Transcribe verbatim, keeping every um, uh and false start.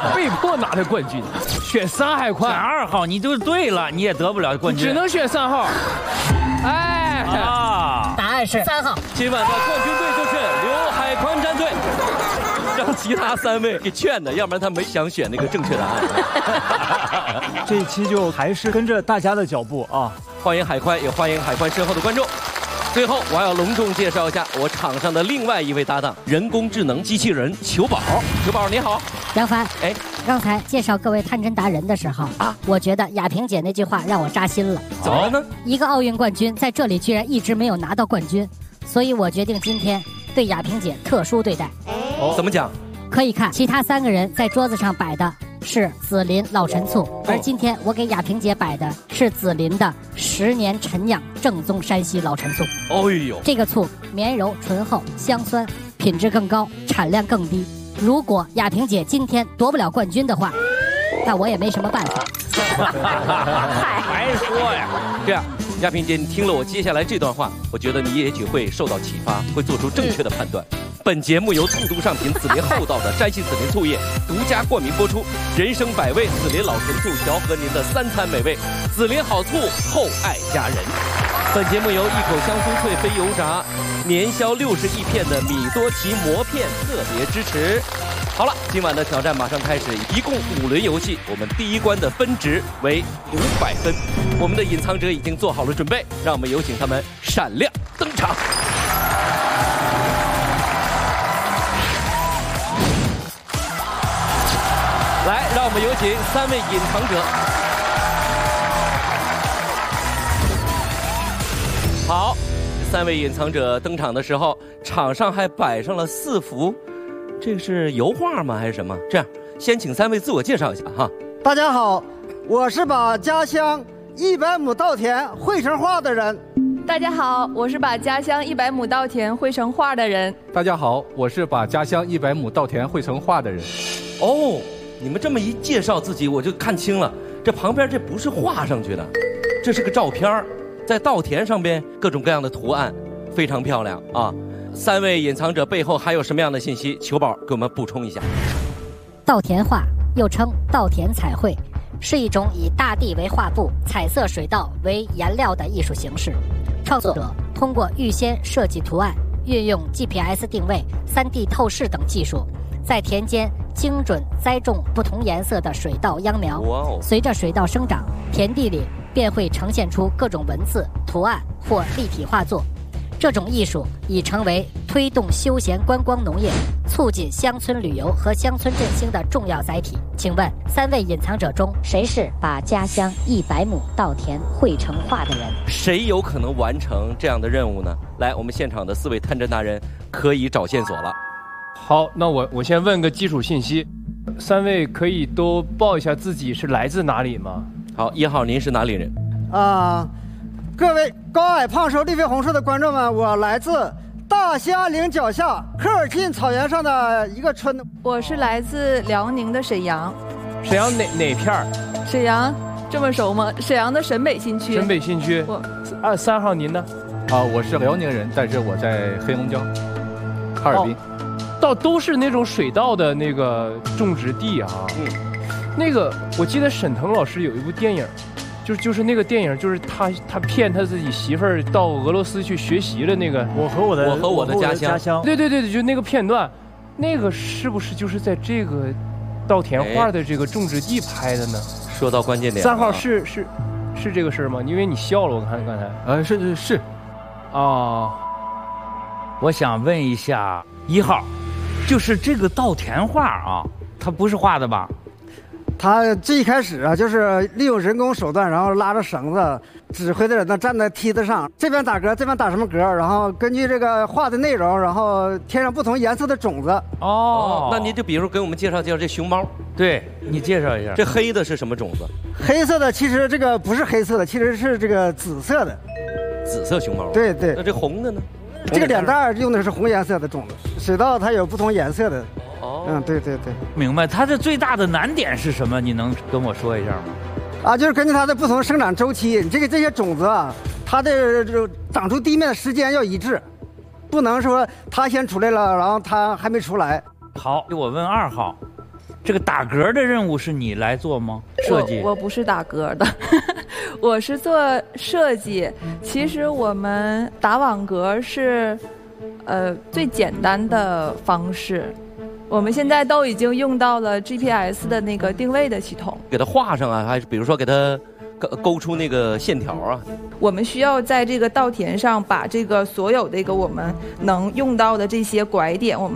被迫拿的冠军，选三还快。 选二号，你就对了，你也得不了冠军， 只能选三号。哎， 啊， 答案是三号。 今晚的冠军队就是刘海宽战队。让其他三位给劝的，要不然他没想选那个正确答案。 这一期就还是跟着大家的脚步啊！ 欢迎海宽，也欢迎海宽身后的观众。最后，我还要隆重介绍一下我场上的另外一位搭档——人工智能机器人球宝。球宝你好， 杨帆。 哎， 刚才介绍各位探针达人的时候啊，我觉得亚萍姐那句话让我扎心了。 怎么了呢？ 一个奥运冠军在这里居然一直没有拿到冠军，所以我决定今天对亚萍姐特殊对待。 哦，怎么讲？ 可以看其他三个人在桌子上摆的是紫林老陈醋，而今天我给亚萍姐摆的是紫林的十年陈酿正宗山西老陈醋。 哦呦， 这个醋绵柔醇厚，香酸，品质更高，产量更低。如果亚萍姐今天夺不了冠军的话，那我也没什么办法。 还说呀？ 这样，亚萍姐，你听了我接下来这段话，我觉得你也许会受到启发，会做出正确的判断。嗯，本节目由醋都上品紫林厚道的山西紫林醋业独家冠名播出，人生百味紫林老陈醋调和您的三餐美味，紫林好醋厚爱家人。本节目由一口香酥脆非油炸年销六十亿片的米多奇馍片特别支持。好了，今晚的挑战马上开始，一共五轮游戏，我们第一关的分值为五百分。我们的隐藏者已经做好了准备，让我们有请他们闪亮登场。来，让我们有请三位隐藏者。好，三位隐藏者登场的时候，场上还摆上了四幅，这个是油画吗？还是什么？这样，先请三位自我介绍一下哈。 大家好，我是把家乡一百亩稻田绘成画的人。 大家好，我是把家乡一百亩稻田绘成画的人。 大家好，我是把家乡一百亩稻田绘成画的人。 哦。你们这么一介绍自己，我就看清了，这旁边这不是画上去的，这是个照片，在稻田上边各种各样的图案，非常漂亮啊！三位隐藏者背后还有什么样的信息？球宝给我们补充一下。 稻田画又称稻田彩绘，是一种以大地为画布、彩色水稻为颜料的艺术形式。创作者通过预先设计图案，运用 G P S 定位、三 D 透视等技术，在田间精准栽种不同颜色的水稻秧苗，随着水稻生长，田地里便会呈现出各种文字、图案或立体画作。这种艺术已成为推动休闲观光农业、促进乡村旅游和乡村振兴的重要载体。请问三位隐藏者中，谁是把家乡一百亩稻田绘成画的人？ 谁有可能完成这样的任务呢？来，我们现场的四位探针达人可以找线索了。 好，那我我先问个基础信息，三位可以都报一下自己是来自哪里吗？ 好，一号您是哪里人？ 啊、呃，各位高矮胖瘦绿肥红瘦的观众们，我来自大兴岭脚下科尔沁草原上的一个村。 我是来自辽宁的沈阳。 沈阳哪哪片儿？ 沈阳这么熟吗？沈阳的沈北新区。 沈北新区。我二三号您呢？ 啊，我是辽宁人，但是我在黑龙江哈尔滨。哦， 稻都是那种水稻的那个种植地啊，嗯，那个我记得沈腾老师有一部电影，就就是那个电影，就是他他骗他自己媳妇儿到俄罗斯去学习的那个， 我和我的我和我的家乡， 家乡对对对，就那个片段，那个是不是就是在这个稻田画的这个种植地拍的呢？ 说到关键点， 三号是是是这个事儿吗？因为你笑了，我看刚才， 呃，是是是， 啊， 我想问一下一号。就是这个稻田画啊，它不是画的吧？ 他最开始啊，就是利用人工手段，然后拉着绳子，指挥的人呢站在梯子上，这边打嗝，这边打什么嗝，然后根据这个画的内容，然后添上不同颜色的种子。 哦，那您就比如给我们介绍介绍这熊猫。 对，你介绍一下。 这黑的是什么种子？ 黑色的其实这个不是黑色的，其实是这个紫色的。 紫色熊猫。 对对。 那这红的呢？ 这个脸蛋用的是红颜色的种子，水稻它有不同颜色的。哦，嗯，对对对， 明白。它的最大的难点是什么？你能跟我说一下吗？ 啊，就是根据它的不同生长周期，你这个这些种子啊，它的长出地面的时间要一致，不能说它先出来了，然后它还没出来。 好，我问二号， 这个打格的任务是你来做吗？设计？ 我我不是打格的，我是做设计。其实我们打网格是，呃，最简单的方式。我们现在都已经用到了 G P S 的那个定位的系统， 给它画上啊，还是比如说给它勾勾出那个线条啊。 我们需要在这个稻田上把这个所有这个我们能用到的这些拐点，我们